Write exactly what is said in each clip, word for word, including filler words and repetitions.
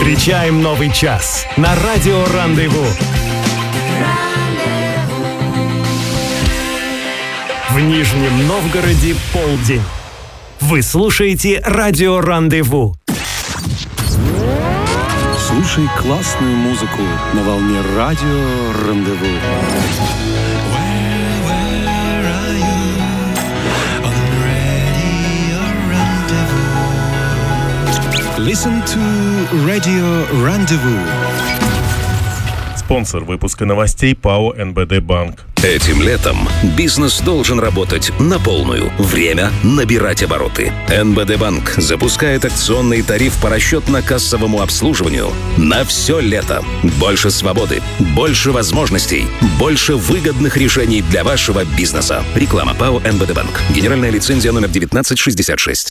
Встречаем новый час на радио «Рандеву». В Нижнем Новгороде полдень. Вы слушаете радио «Рандеву». Слушай классную музыку на волне радио «Рандеву». Listen to Radio Rendezvous. Спонсор выпуска новостей ПАО эн бэ дэ Банк. Этим летом бизнес должен работать на полную. Время набирать обороты. эн бэ дэ Банк запускает акционный тариф по расчетно-кассовому обслуживанию на все лето. Больше свободы, больше возможностей, больше выгодных решений для вашего бизнеса. Реклама ПАО эн бэ дэ Банк. Генеральная лицензия номер девятнадцать шестьдесят шесть.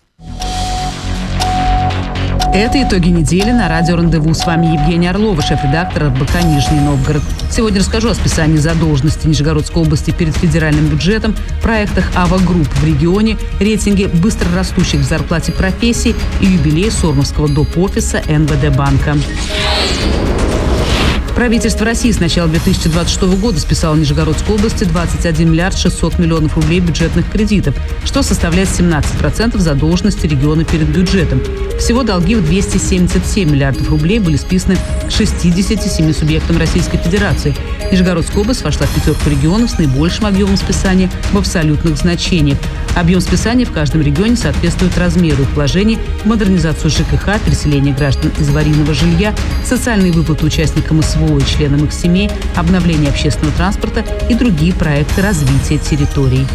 Это итоги недели на радио «Рандеву». С вами Евгения Орлова, шеф-редактор эр бэ ка «Нижний Новгород». Сегодня расскажу о списании задолженности Нижегородской области перед федеральным бюджетом, проектах АВА Групп в регионе, рейтинге быстрорастущих в зарплате профессий и юбилее Сормовского доп. Офиса эн бэ дэ Банка. Правительство России с начала две тысячи двадцать шестого года списало Нижегородской области двадцать один миллиард шестьсот миллионов рублей бюджетных кредитов, что составляет семнадцать процентов задолженности региона перед бюджетом. Всего долги в двести семьдесят семь миллиардов рублей были списаны шестьдесят семь субъектам Российской Федерации. Нижегородская область вошла в пятерку регионов с наибольшим объемом списания в абсолютных значениях. Объем списания в каждом регионе соответствует размеру их вложений в модернизацию жэ ка ха, переселение граждан из аварийного жилья, социальные выплаты участникам эс вэ о и членам их семей, обновление общественного транспорта и другие проекты развития территорий.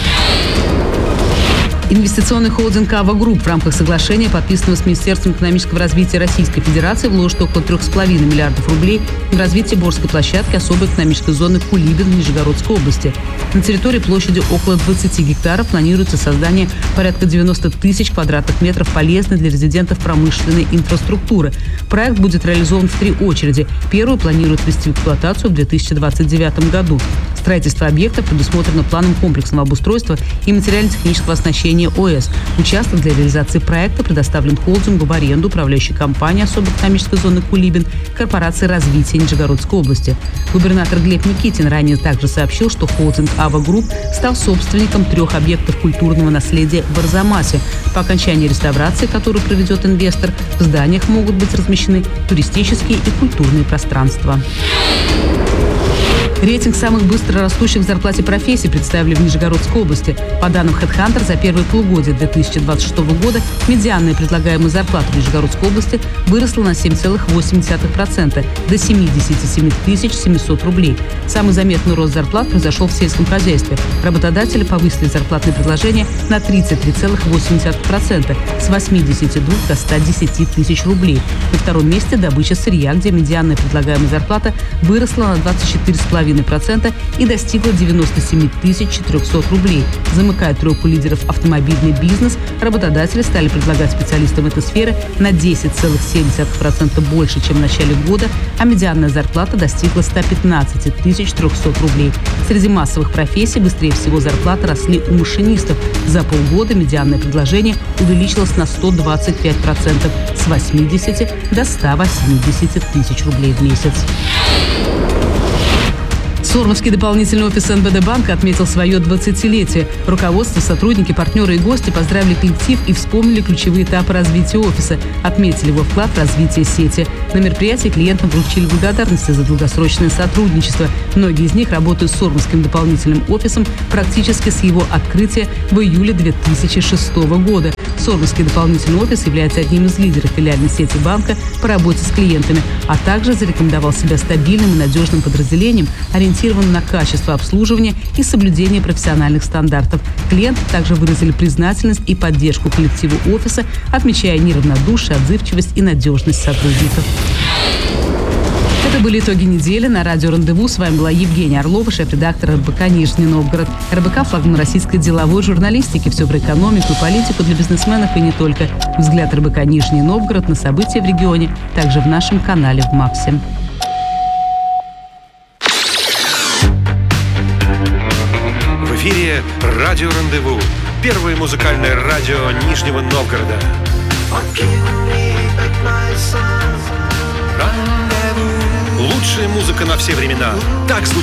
Инвестиционный холдинг АВА Групп в рамках соглашения, подписанного с Министерством экономического развития Российской Федерации, вложит около три с половиной миллиардов рублей в развитие Борской площадки особой экономической зоны Кулибин в Нижегородской области. На территории площадью около двадцати гектаров планируется создание порядка девяноста тысяч квадратных метров полезной для резидентов промышленной инфраструктуры. Проект будет реализован в три очереди. Первую планируют ввести в эксплуатацию в две тысячи двадцать девятом году. Строительство объекта предусмотрено планом комплексного обустройства и материально-технического оснащения о эс. Участок для реализации проекта предоставлен холдингу в аренду управляющей компании особой экономической зоны Кулибин корпорации развития Нижегородской области. Губернатор Глеб Никитин ранее также сообщил, что холдинг АВА Групп стал собственником трех объектов культурного наследия в Арзамасе. По окончании реставрации, которую проведет инвестор, в зданиях могут быть размещены туристические и культурные пространства. Рейтинг самых быстро растущих в зарплате профессий представили в Нижегородской области. По данным HeadHunter, за первое полугодие две тысячи двадцать шестого года медианная предлагаемая зарплата в Нижегородской области выросла на семь целых восемь десятых процента до семьдесят семь тысяч семьсот рублей. Самый заметный рост зарплат произошел в сельском хозяйстве. Работодатели повысили зарплатные предложения на тридцать три целых восемь десятых процента с восьмидесяти двух до ста десяти тысяч рублей. На втором месте добыча сырья, где медианная предлагаемая зарплата выросла на двадцать четыре целых пять десятых процента и достигла девяноста семи тысяч четырехсот рублей. Замыкая тройку лидеров автомобильный бизнес, работодатели стали предлагать специалистам этой сферы на десять целых семь десятых процента больше, чем в начале года, а медианная зарплата достигла ста пятнадцати тысяч трехсот рублей. Среди массовых профессий быстрее всего зарплаты росли у машинистов. За полгода медианное предложение увеличилось на сто двадцать пять процентов с восьмидесяти до ста восьмидесяти тысяч рублей в месяц. Сормовский дополнительный офис эн бэ дэ Банка отметил свое двадцатилетие. Руководство, сотрудники, партнеры и гости поздравили коллектив и вспомнили ключевые этапы развития офиса, отметили его вклад в развитие сети. На мероприятии клиентам вручили благодарности за долгосрочное сотрудничество. Многие из них работают с Сормовским дополнительным офисом практически с его открытия в июле две тысячи шестого года. Сормовский дополнительный офис является одним из лидеров филиальной сети банка по работе с клиентами, а также зарекомендовал себя стабильным и надежным подразделением, ориентированным на качество обслуживания и соблюдение профессиональных стандартов. Клиенты также выразили признательность и поддержку коллективу офиса, отмечая неравнодушие, отзывчивость и надежность сотрудников. Это были итоги недели на радио «Рандеву». С вами была Евгения Орлова, шеф-редактор эр бэ ка «Нижний Новгород». эр бэ ка – флагман российской деловой журналистики. Все про экономику и политику для бизнесменов и не только. Взгляд эр бэ ка «Нижний Новгород» на события в регионе, также в нашем канале в МАПСе. В эфире радио «Рандеву». Первое музыкальное радио Нижнего Новгорода. Forgive me, but my son на все времена. Так случилось